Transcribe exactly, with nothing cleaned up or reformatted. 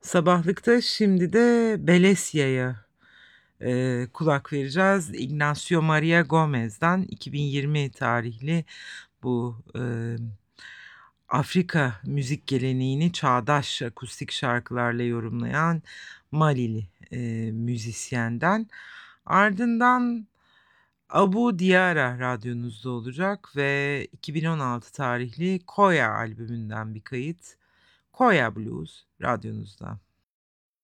Sabahlıkta şimdi de Belesya'ya, eee, kulak vereceğiz. Ignacio Maria Gomez'den iki bin yirmi tarihli bu, emm, Afrika müzik geleneğini çağdaş akustik şarkılarla yorumlayan Malili, eee, müzisyenden. Ardından Abu Diara radyonuzda olacak ve iki bin on altı tarihli Koya albümünden bir kayıt. Koya Blues radyonuzda.